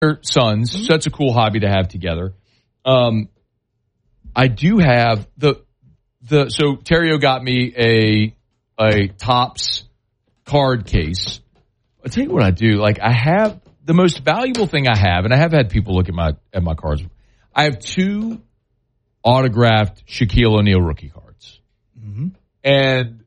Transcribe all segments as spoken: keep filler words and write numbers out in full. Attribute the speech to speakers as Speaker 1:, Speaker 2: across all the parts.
Speaker 1: sons, mm-hmm. so that's a cool hobby to have together. Um, I do have the the so Terrio got me a a Topps card case. I'll tell you what I do. Like I have the most valuable thing I have, and I have had people look at my at my cards. I have two autographed Shaquille O'Neal rookie cards,
Speaker 2: mm-hmm.
Speaker 1: and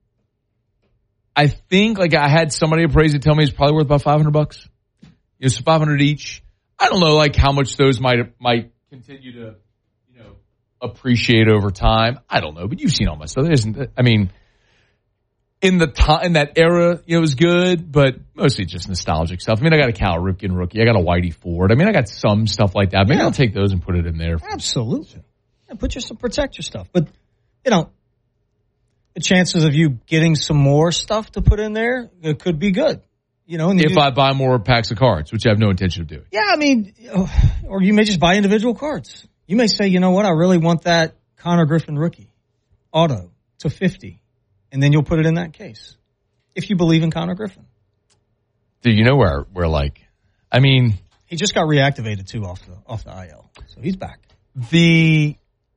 Speaker 1: I think like I had somebody appraise it, tell me it's probably worth about five hundred bucks. It's five hundred each. I don't know, like how much those might might continue to, you know, appreciate over time. I don't know, but you've seen all my stuff. Isn't I mean, in the time in that era, it was good, but mostly just nostalgic stuff. I mean, I got a Cal Ripken rookie. I got a Whitey Ford. I mean, I got some stuff like that. Maybe yeah. I'll take those and put it in there.
Speaker 2: Absolutely, yeah, put your protect your stuff. But you know, the chances of you getting some more stuff to put in there it could be good. You know,
Speaker 1: if
Speaker 2: you,
Speaker 1: I buy more packs of cards, which I have no intention of doing.
Speaker 2: Yeah, I mean, or you may just buy individual cards. You may say, you know what, I really want that Connor Griffin rookie auto to fifty, and then you'll put it in that case if you believe in Connor Griffin.
Speaker 1: Do you know where where like, I mean,
Speaker 2: he just got reactivated too off the off the I L, so he's back.
Speaker 1: The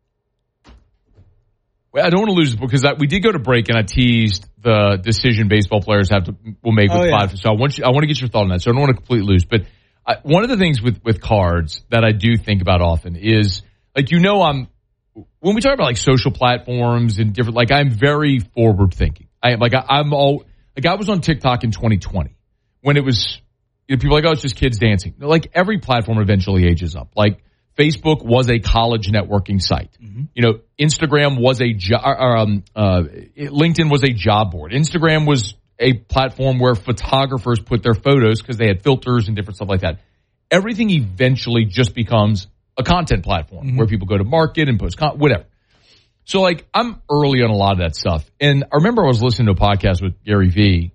Speaker 1: I don't want to lose it because I, we did go to break and I teased the decision baseball players have to will make with oh, yeah. five. So I want you, I want to get your thought on that. So I don't want to completely lose. But I, one of the things with, with cards that I do think about often is like, you know, I'm when we talk about like social platforms and different, like I'm very forward thinking. I am like, I, I'm all like I was on TikTok in twenty twenty when it was, you know, people were like, oh, it's just kids dancing. Like every platform eventually ages up. Like Facebook was a college networking site. Mm-hmm. You know, Instagram was a jo- um, uh, LinkedIn was a job board. Instagram was a platform where photographers put their photos because they had filters and different stuff like that. Everything eventually just becomes a content platform mm-hmm. where people go to market and post content, whatever. So, like, I'm early on a lot of that stuff. And I remember I was listening to a podcast with Gary Vee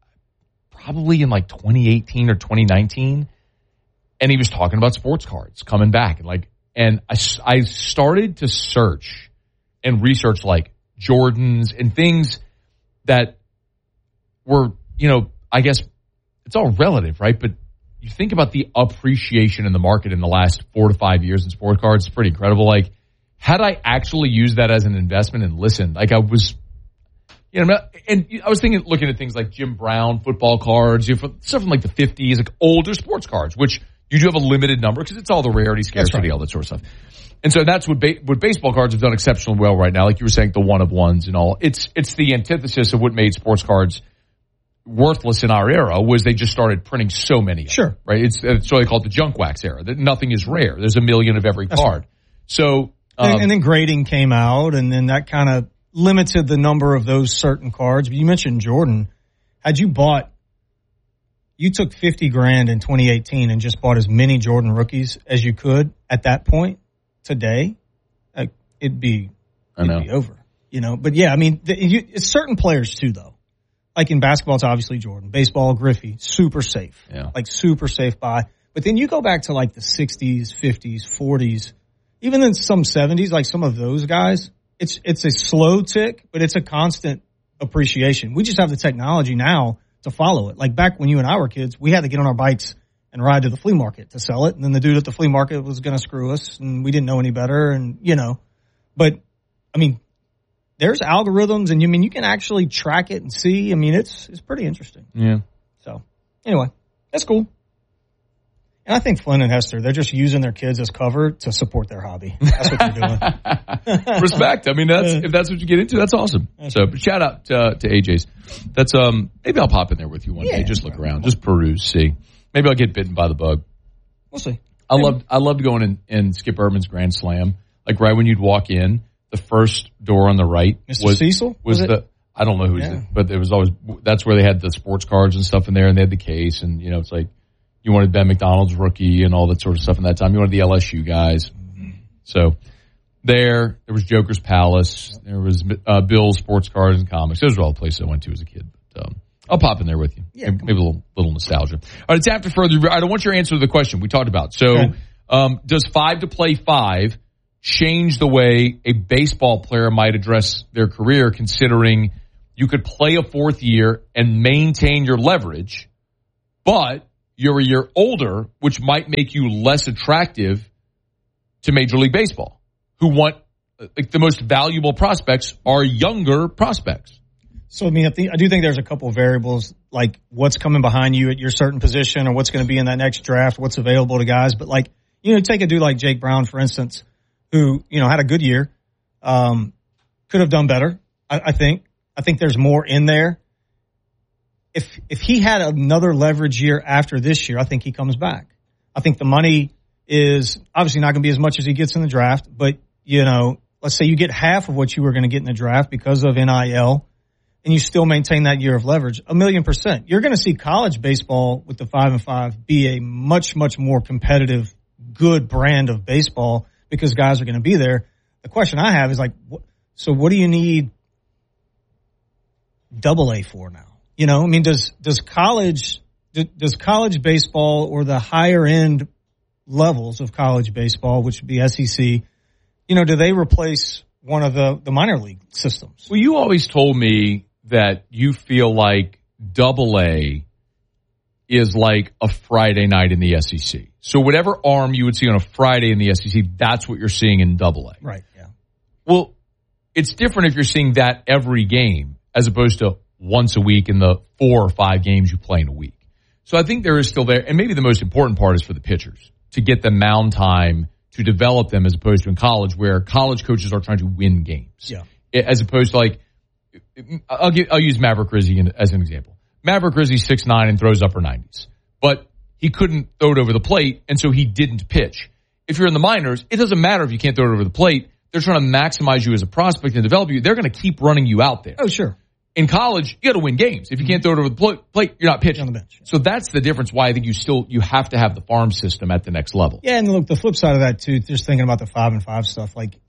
Speaker 1: probably in like twenty eighteen or twenty nineteen. And he was talking about sports cards coming back. And like, and I, I started to search and research like Jordans and things that were, you know, I guess it's all relative, right? But you think about the appreciation in the market in the last four to five years in sports cards, it's pretty incredible. Like, had I actually used that as an investment and listened, like I was, you know, and I was thinking, looking at things like Jim Brown football cards, you know, stuff from like the fifties, like older sports cards, which you do have a limited number because it's all the rarity, scarcity, right. all that sort of stuff. And so that's what ba- what baseball cards have done exceptionally well right now. Like you were saying, the one of ones and all. It's it's the antithesis of what made sports cards worthless in our era was they just started printing so many. Of
Speaker 2: sure.
Speaker 1: them, right. It's it's what they call the junk wax era. That nothing is rare. There's a million of every
Speaker 2: that's
Speaker 1: card.
Speaker 2: Right.
Speaker 1: So um,
Speaker 2: and, and then grading came out, and then that kind of limited the number of those certain cards. But you mentioned Jordan. Had you bought. You took fifty grand in twenty eighteen and just bought as many Jordan rookies as you could at that point today. Like, it'd be, it'd
Speaker 1: I know.
Speaker 2: be over, you know? But yeah, I mean, the, you, it's certain players too, though. Like in basketball, it's obviously Jordan. Baseball, Griffey, super safe.
Speaker 1: Yeah.
Speaker 2: Like super safe buy. But then you go back to like the sixties, fifties, forties, even in some seventies, like some of those guys, it's, it's a slow tick, but it's a constant appreciation. We just have the technology now to follow it. Like back when you and I were kids, we had to get on our bikes and ride to the flea market to sell it. And then the dude at the flea market was going to screw us and we didn't know any better. And, you know, but I mean, there's algorithms and you I mean, you can actually track it and see. I mean, it's, it's pretty interesting.
Speaker 1: Yeah.
Speaker 2: So anyway, that's cool. And I think Flynn and Hester, they're just using their kids as cover to support their hobby. That's what they're doing.
Speaker 1: Respect. I mean, that's if that's what you get into, that's awesome. So but shout out to, uh, to A J's. That's um maybe I'll pop in there with you one yeah, day. Just look around. Just peruse, see. Maybe I'll get bitten by the bug.
Speaker 2: We'll see.
Speaker 1: I loved I loved going in, in Skip Urban's Grand Slam. Like right when you'd walk in, the first door on the right
Speaker 2: Mister
Speaker 1: was
Speaker 2: Cecil?
Speaker 1: Was,
Speaker 2: was
Speaker 1: the I don't know who's yeah. it, but it was always that's where they had the sports cards and stuff in there and they had the case and you know it's like you wanted Ben McDonald's rookie and all that sort of stuff in that time. You wanted the L S U guys. So there, there was Joker's Palace. There was uh, Bill's Sports Cards and Comics. Those were all the places I went to as a kid. But, um, I'll pop in there with you.
Speaker 2: Yeah,
Speaker 1: maybe, maybe a little, little nostalgia. All right, it's after further. I don't want your answer to the question we talked about. So okay. um, does five to play five change the way a baseball player might address their career, considering you could play a fourth year and maintain your leverage, but you're a year older, which might make you less attractive to Major League Baseball, who want, like, the most valuable prospects are younger prospects.
Speaker 2: So, I mean, I, think, I do think there's a couple of variables, like what's coming behind you at your certain position or what's going to be in that next draft, what's available to guys. But, like, you know, take a dude like Jake Brown, for instance, who, you know, had a good year, um, could have done better, I, I think. I think there's more in there. If if he had another leverage year after this year, I think he comes back. I think the money is obviously not going to be as much as he gets in the draft, but, you know, let's say you get half of what you were going to get in the draft because of N I L, and you still maintain that year of leverage, a million percent. You're going to see college baseball with the five and five be a much, much more competitive, good brand of baseball because guys are going to be there. The question I have is, like, so what do you need double A for now? You know, I mean, does, does college, does college baseball or the higher end levels of college baseball, which would be S E C, you know, do they replace one of the, the minor league systems?
Speaker 1: Well, you always told me that you feel like double A is like a Friday night in the S E C. So whatever arm you would see on a Friday in the S E C, that's what you're seeing in double A.
Speaker 2: Right, yeah.
Speaker 1: Well, it's different if you're seeing that every game as opposed to once a week in the four or five games you play in a week. So I think there is still there, and maybe the most important part is for the pitchers, to get the mound time to develop them as opposed to in college where college coaches are trying to win games.
Speaker 2: Yeah.
Speaker 1: As opposed to, like, I'll give, I'll use Maverick Rizzi as an example. Maverick Rizzi six nine and throws upper nineties, but he couldn't throw it over the plate, and so he didn't pitch. If you're in the minors, it doesn't matter if you can't throw it over the plate. They're trying to maximize you as a prospect and develop you. They're going to keep running you out there.
Speaker 2: Oh, sure.
Speaker 1: In college, you got to win games. If you can't throw it over the plate, you're not pitching.
Speaker 2: On the bench.
Speaker 1: So that's the difference why I think you still, you have to have the farm system at the next level.
Speaker 2: Yeah, and look, the flip side of that too, just thinking about the five and five stuff, like,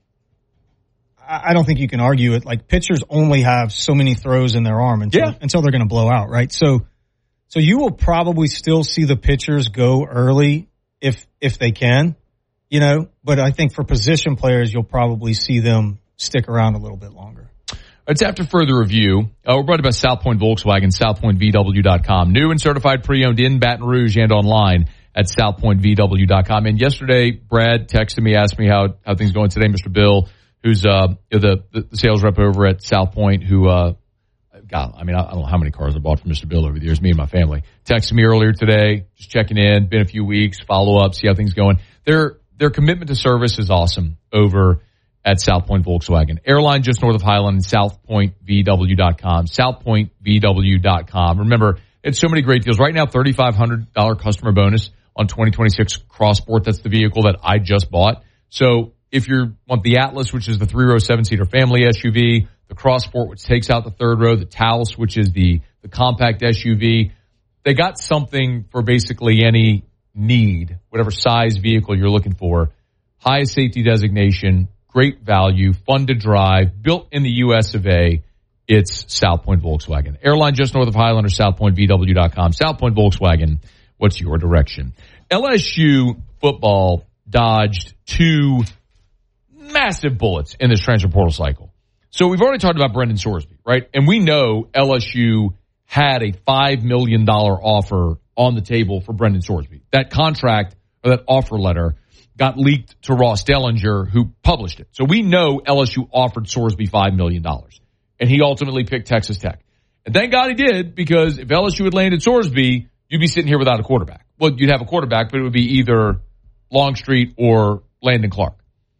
Speaker 2: I don't think you can argue it. Like, pitchers only have so many throws in their arm until,
Speaker 1: yeah.
Speaker 2: until they're going to blow out, right? So, so you will probably still see the pitchers go early if, if they can, you know, but I think for position players, you'll probably see them stick around a little bit longer.
Speaker 1: It's after further review. Uh, we're brought to you by South Point Volkswagen, south point v w dot com. New and certified pre-owned in Baton Rouge and online at south point v w dot com. And yesterday, Brad texted me, asked me how, how things are going today. Mister Bill, who's uh, the, the sales rep over at South Point, who, uh, God, I mean, I don't know how many cars I bought from Mister Bill over the years, me and my family. Texted me earlier today, just checking in, been a few weeks, follow up, see how things going. Their, their commitment to service is awesome over at South Point Volkswagen. Airline just north of Highland and south point v w dot com. south point v w dot com. Remember, it's so many great deals. Right now, three thousand five hundred dollars customer bonus on twenty twenty-six CrossSport. That's the vehicle that I just bought. So if you want the Atlas, which is the three-row, seven-seater family S U V, the CrossSport, which takes out the third row, the Taos, which is the, the compact S U V, they got something for basically any need, whatever size vehicle you're looking for. Highest safety designation, great value, fun to drive, built in the U S of A. It's South Point Volkswagen. Airline just north of Highland or south point v w dot com. South Point Volkswagen, what's your direction? L S U football dodged two massive bullets in this transfer portal cycle. So we've already talked about Brendan Sorsby, right? And we know L S U had a five million dollars offer on the table for Brendan Sorsby. That contract, or that offer letter, got leaked to Ross Dellinger, who published it. So we know L S U offered Sorsby five million dollars, and he ultimately picked Texas Tech. And thank God he did, because if L S U had landed Sorsby, you'd be sitting here without a quarterback. Well, you'd have a quarterback, but it would be either Longstreet or Landon Clark.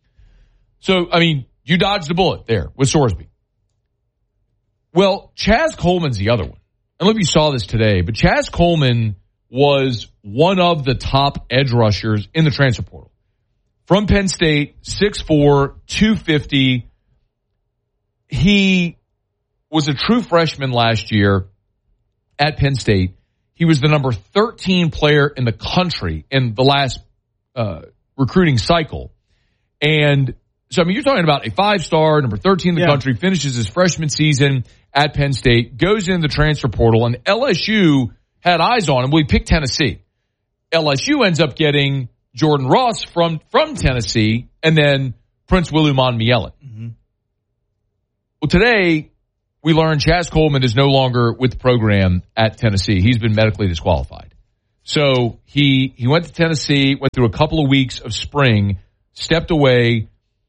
Speaker 1: So, I mean, you dodged a bullet there with Sorsby. Well, Chaz Coleman's the other one. I don't know if you saw this today, but Chaz Coleman was one of the top edge rushers in the transfer portal. From Penn State, six four, two fifty. He was a true freshman last year at Penn State. He was the number thirteen player in the country in the last uh, recruiting cycle. And so, I mean, you're talking about a five-star, number thirteen in the yeah. country, finishes his freshman season at Penn State, goes into the transfer portal, and L S U had eyes on him. We picked Tennessee. L S U ends up getting Jordan Ross from, from Tennessee, and then Prince Wilumon Mielon. Mm-hmm. Well, today we learned Chaz Coleman is no longer with the program at Tennessee. He's been medically disqualified. So he he went to Tennessee, went through a couple of weeks of spring, stepped away.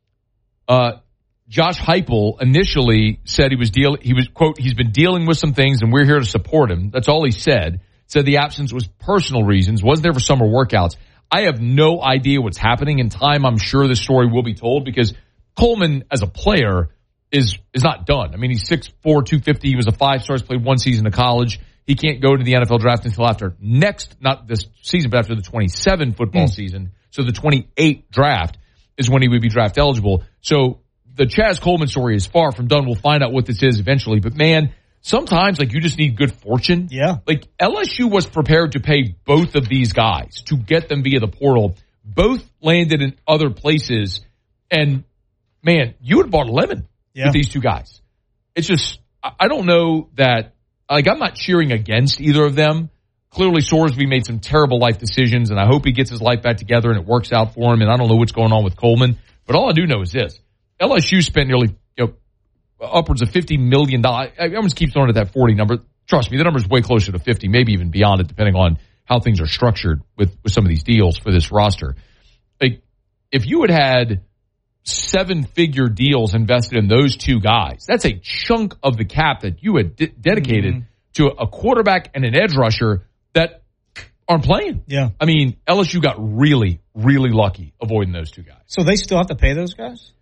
Speaker 1: Uh, Josh Heupel initially said he was deal he was quote he's been dealing with some things and we're here to support him. That's all he said. Said the absence was personal reasons, wasn't there for summer workouts. I have no idea what's happening. In time, I'm sure this story will be told because Coleman as a player is is not done. I mean, he's six four, two fifty. He was a five-star. He's played one season of college. He can't go to the N F L draft until after next, not this season, but after the twenty-seven football mm. season. So the twenty-eight draft is when he would be draft eligible. So the Chaz Coleman story is far from done. We'll find out what this is eventually. But, man, sometimes, like, you just need good fortune.
Speaker 2: Yeah.
Speaker 1: Like, L S U was prepared to pay both of these guys to get them via the portal. Both landed in other places. And, man, you would have bought a lemon yeah. with these two guys. It's just, I don't know that, like, I'm not cheering against either of them. Clearly, Sorsby made some terrible life decisions, and I hope he gets his life back together and it works out for him. And I don't know what's going on with Coleman. But all I do know is this. L S U spent nearly, you know, upwards of fifty million dollars. I almost keep throwing at that forty number. Trust me, the number is way closer to fifty, maybe even beyond it, depending on how things are structured with, with some of these deals for this roster. Like, if you had had seven-figure deals invested in those two guys, that's a chunk of the cap that you had de- dedicated mm-hmm. to a quarterback and an edge rusher that aren't playing.
Speaker 2: Yeah.
Speaker 1: I mean, L S U got really, really lucky avoiding those two guys.
Speaker 2: So they still have to pay those guys?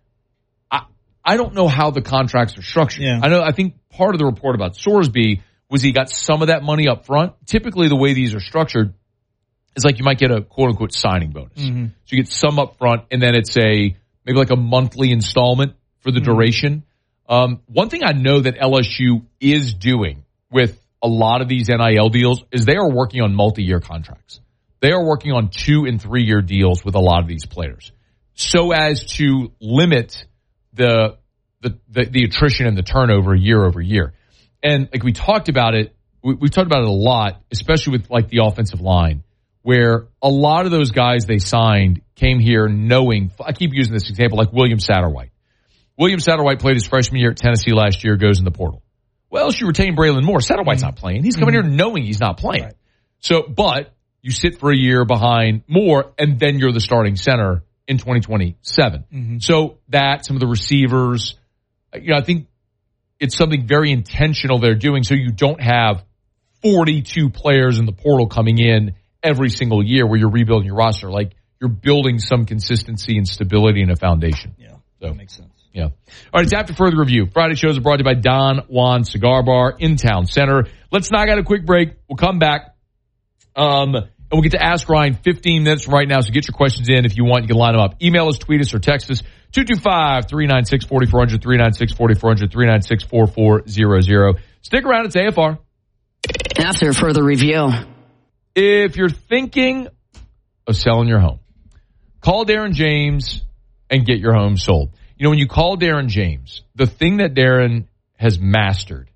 Speaker 1: I I don't know how the contracts are structured.
Speaker 2: Yeah.
Speaker 1: I know. I think part of the report about Sorsby was he got some of that money up front. Typically, the way these are structured is like you might get a quote-unquote signing bonus. Mm-hmm. So you get some up front, and then it's a maybe like a monthly installment for the mm-hmm. duration. Um, one thing I know that L S U is doing with a lot of these N I L deals is they are working on multi-year contracts. They are working on two and three-year deals with a lot of these players so as to limit the the the, the attrition and the turnover year over year. And like we talked about it, we, we've talked about it a lot, especially with like the offensive line, where a lot of those guys they signed came here knowing, I keep using this example, like William Satterwhite. William Satterwhite played his freshman year at Tennessee last year, goes in the portal. Well, she retained Braylon Moore. Satterwhite's mm-hmm. not playing. He's coming mm-hmm. here knowing he's not playing. Right. So, but you sit for a year behind Moore, and then you're the starting center in twenty twenty-seven. Mm-hmm. So that, some of the receivers, you know, I think it's something very intentional they're doing so you don't have forty-two players in the portal coming in every single year where you're rebuilding your roster. Like, you're building some consistency and stability in a foundation.
Speaker 2: Yeah,
Speaker 1: so,
Speaker 2: that makes sense.
Speaker 1: Yeah. All right, it's After Further Review. Friday shows are brought to you by Don Juan Cigar Bar in Town Center. Let's knock out a quick break. We'll come back. Um, and we'll get to Ask Ryan fifteen minutes from right now, so get your questions in if you want. You can line them up. Email us, tweet us, or text us. two two five, three nine six, four four zero zero, three nine six, four four zero zero, three nine six, four four zero zero. Stick around. It's A F R.
Speaker 3: After Further Review.
Speaker 1: If you're thinking of selling your home, call Darren James and get your home sold. You know, when you call Darren James, the thing that Darren has mastered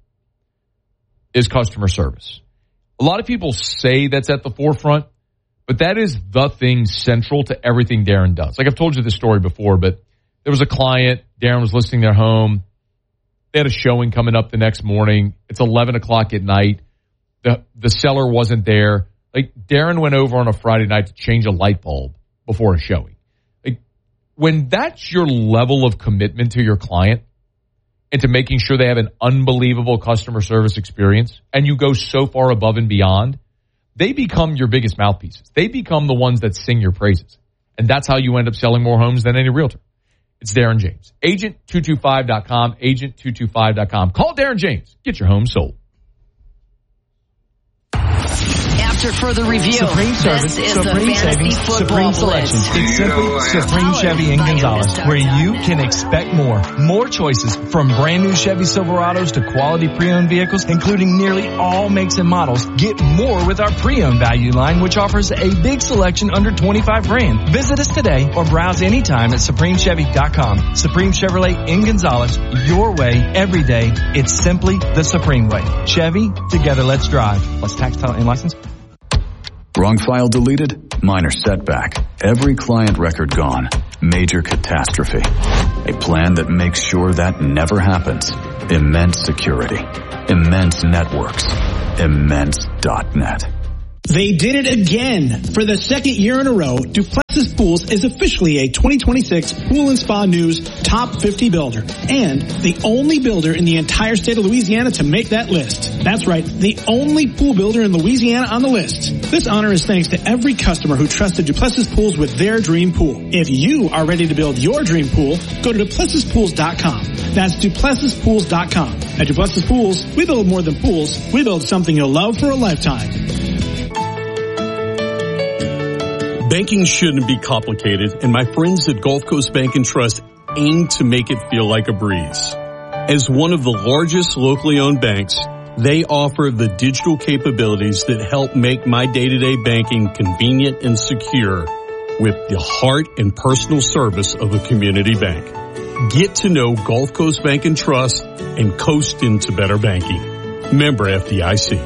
Speaker 1: is customer service. A lot of people say that's at the forefront, but that is the thing central to everything Darren does. Like, I've told you this story before, but there was a client, Darren was listing their home. They had a showing coming up the next morning. It's eleven o'clock at night. The, the seller wasn't there. Like, Darren went over on a Friday night to change a light bulb before a showing. Like, when that's your level of commitment to your client and to making sure they have an unbelievable customer service experience, and you go so far above and beyond, they become your biggest mouthpieces. They become the ones that sing your praises. And that's how you end up selling more homes than any realtor. It's Darren James. agent two two five dot com, agent two two five dot com. Call Darren James. Get your home sold.
Speaker 3: After Further Review,
Speaker 4: Supreme Service,
Speaker 3: this is
Speaker 4: Supreme
Speaker 3: the
Speaker 4: Savings, Supreme Selection. It's simply Supreme Chevy in Gonzales, where you can expect more. More choices, from brand new Chevy Silverados to quality pre-owned vehicles, including nearly all makes and models. Get more with our pre-owned value line, which offers a big selection under twenty-five grand. Visit us today or browse anytime at supreme chevy dot com. Supreme Chevrolet in Gonzales, your way, every day. It's simply the Supreme way. Chevy, together let's drive. Plus tax, title, and license.
Speaker 5: Wrong file deleted? Minor setback. Every client record gone. Major catastrophe. A plan that makes sure that never happens. Immense security. Immense networks. Immense dot net.
Speaker 6: They did it again. For the second year in a row, Duplessis Pools is officially a twenty twenty-six Pool and Spa News Top fifty builder and the only builder in the entire state of Louisiana to make that list. That's right, the only pool builder in Louisiana on the list. This honor is thanks to every customer who trusted Duplessis Pools with their dream pool. If you are ready to build your dream pool, go to duplessis pools dot com. That's duplessis pools dot com. At Duplessis Pools, we build more than pools. We build something you'll love for a lifetime.
Speaker 7: Banking shouldn't be complicated, and my friends at Gulf Coast Bank and Trust aim to make it feel like a breeze. As one of the largest locally owned banks, they offer the digital capabilities that help make my day-to-day banking convenient and secure with the heart and personal service of a community bank. Get to know Gulf Coast Bank and Trust and coast into better banking. Member F D I C.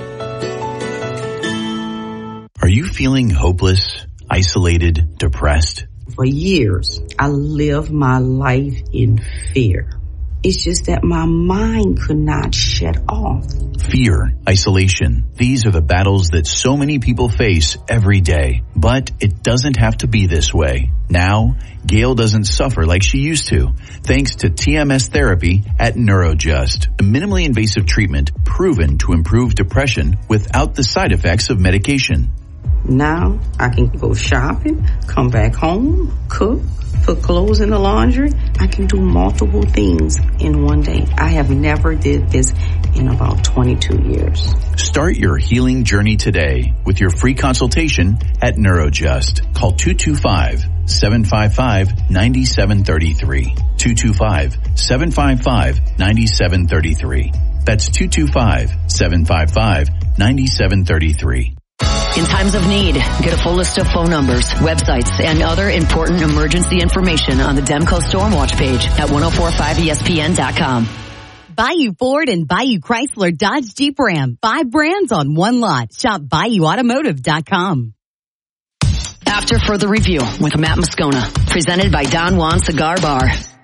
Speaker 8: Are you feeling hopeless, isolated, depressed?
Speaker 9: For years, I lived my life in fear. It's just that my mind could not shut off.
Speaker 8: Fear, isolation. These are the battles that so many people face every day. But it doesn't have to be this way. Now, Gail doesn't suffer like she used to, thanks to T M S therapy at NeuroJust, a minimally invasive treatment proven to improve depression without the side effects of medication.
Speaker 9: Now I can go shopping, come back home, cook, put clothes in the laundry. I can do multiple things in one day. I have never did this in about twenty-two years.
Speaker 8: Start your healing journey today with your free consultation at NeuroJust. Call two two five, seven five five, nine seven three three. two two five, seven five five, nine seven three three. That's two two five, seven five five, nine seven three three.
Speaker 3: In times of need, get a full list of phone numbers, websites, and other important emergency information on the Demco Stormwatch page at ten forty-five E S P N dot com.
Speaker 10: Bayou Ford and Bayou Chrysler Dodge Jeep Ram. Five brands on one lot. Shop bayou automotive dot com.
Speaker 3: After Further Review with Matt Moscona, presented by Don Juan Cigar Bar.